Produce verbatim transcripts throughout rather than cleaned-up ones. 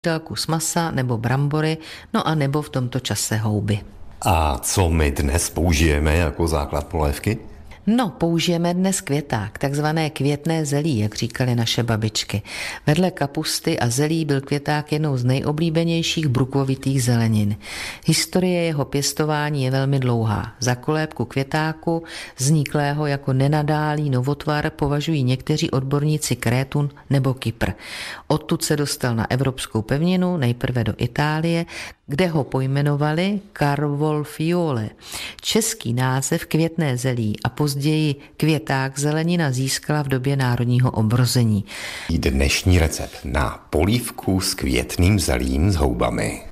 kus masa nebo brambory, no a nebo v tomto čase houby. A co my dnes použijeme jako základ polévky? No, použijeme dnes květák, takzvané květné zelí, jak říkali naše babičky. Vedle kapusty a zelí byl květák jednou z nejoblíbenějších brukovitých zelenin. Historie jeho pěstování je velmi dlouhá. Za kolébku květáku, vzniklého jako nenadálý novotvar, považují někteří odborníci Krétu nebo Kypr. Odtud se dostal na evropskou pevninu, nejprve do Itálie, kde ho pojmenovali Carvolfiole. Český název květné zelí a později květák zelenina získala v době národního obrození. Dnešní recept na polívku s květným zelím s houbami.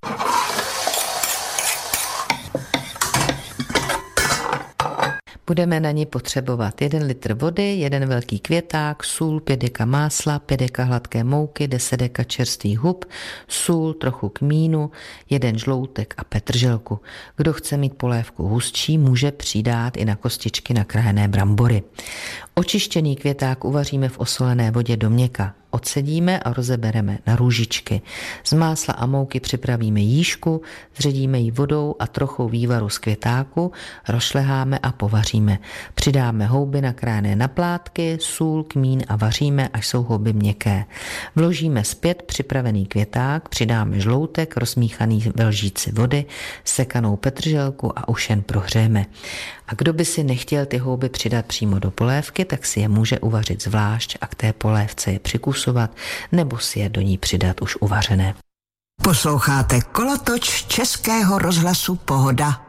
Budeme na ní potřebovat jeden litr vody, jeden velký květák, sůl, pět deka másla, pět deka hladké mouky, deset deka čerstvých hub, sůl, trochu kmínu, jeden žloutek a petrželku. Kdo chce mít polévku hustší, může přidat i na kostičky nakrájené brambory. Očištěný květák uvaříme v osolené vodě do měka. Odsedíme a rozebereme na růžičky. Z másla a mouky připravíme jížku, zředíme ji vodou a trochou vývaru z květáku, rozšleháme a povaříme. Přidáme houby nakrájené na plátky, sůl, kmín a vaříme, až jsou houby měkké. Vložíme zpět připravený květák, přidáme žloutek, rozmíchaný ve lžíci vody, sekanou petrželku a už jen prohřejeme. A kdo by si nechtěl ty houby přidat přímo do polévky, tak si je může uvařit zvlášť a k té polévce je přikusovat nebo si je do ní přidat už uvařené. Posloucháte Kolotoč Českého rozhlasu Pohoda.